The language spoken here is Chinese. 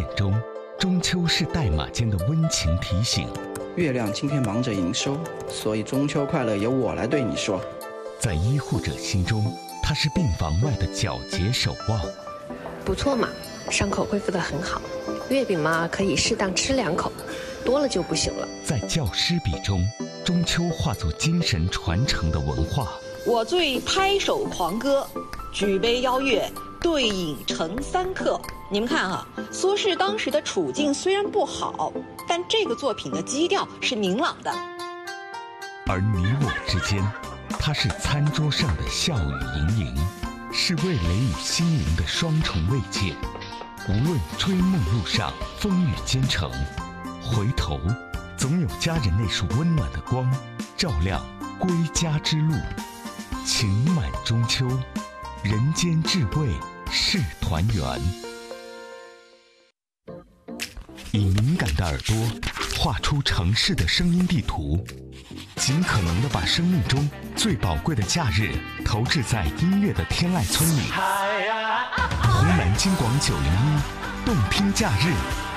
中，中秋是代码间的温情提醒。 月亮今天忙着营收，所以中秋快乐由我来对你说。 在医护者心中，它是病房外的皎洁守望。 不错嘛，伤口恢复得很好。月饼嘛，可以适当吃2口，多了就不行了。 在教师笔中，中秋化作精神传承的文化。 我最拍手狂歌，举杯邀月，对影成3刻。你们看啊，苏轼当时的处境虽然不好，但这个作品的基调是明朗的。 而你我之间，它是餐桌上的笑语盈盈，是味蕾与心灵的双重慰藉。无论追梦路上风雨兼程，回头总有家人那束温暖的光，照亮归家之路。情满中秋，人间至味是团圆。以敏感的耳朵画出城市的声音地图，尽可能地把生命中最宝贵的假日投掷在音乐的天籁村里。红南京广901，动听假日。